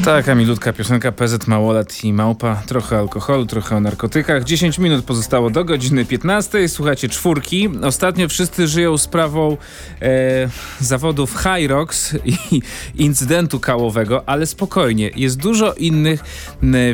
Taka milutka piosenka PZ Małolat i Małpa. Trochę alkoholu, trochę o narkotykach. 10 minut pozostało do godziny 15. Słuchajcie, czwórki. Ostatnio wszyscy żyją sprawą zawodów High Rocks i incydentu kałowego, ale spokojnie. Jest dużo innych